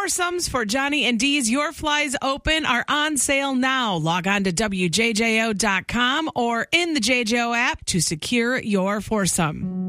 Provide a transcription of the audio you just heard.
foursomes for Johnny and Dee's Your Flies Open are on sale now. Log on to WJJO.com or in the JJO app to secure your foursome.